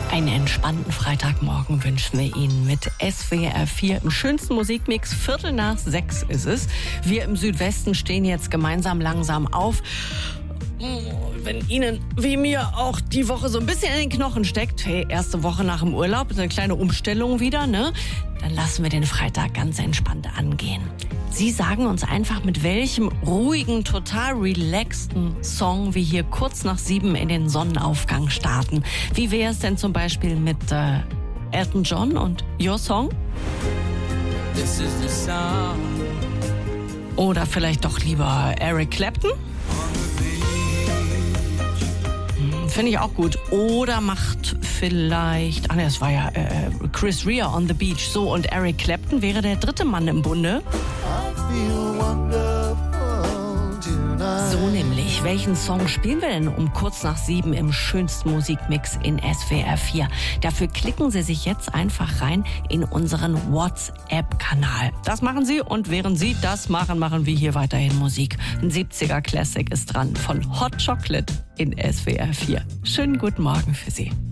Einen entspannten Freitagmorgen wünschen wir Ihnen mit SWR 4 im schönsten Musikmix. 5:45 ist es. Wir im Südwesten stehen jetzt gemeinsam langsam auf. Wenn Ihnen, wie mir, auch die Woche so ein bisschen in den Knochen steckt, hey, erste Woche nach dem Urlaub, ist eine kleine Umstellung wieder, ne? Dann lassen wir den Freitag ganz entspannt angehen. Sie sagen uns einfach, mit welchem ruhigen, total relaxten Song wir hier kurz nach 7 in den Sonnenaufgang starten. Wie wäre es denn zum Beispiel mit Elton John und Your Song? This is the sound. Oder vielleicht doch lieber Eric Clapton? Finde ich auch gut. Oder macht vielleicht, es war ja Chris Rea on the Beach. So, und Eric Clapton wäre der dritte Mann im Bunde. So nämlich. Welchen Song spielen wir denn um kurz nach 7 im schönsten Musikmix in SWR 4? Dafür klicken Sie sich jetzt einfach rein in unseren WhatsApp-Kanal. Das machen Sie, und während Sie das machen, machen wir hier weiterhin Musik. Ein 70er Classic ist dran von Hot Chocolate in SWR 4. Schönen guten Morgen für Sie.